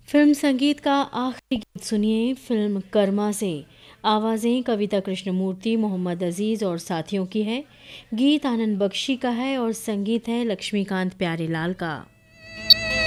Film संगीत का आखिरी गीत सुनिए फिल्म कर्मा से। आवाज़ें कविता कृष्णमूर्ति, मोहम्मद अजीज़ और साथियों की है। गीत आनंद बख्शी का है और संगीत है लक्ष्मीकांत प्यारेलाल का।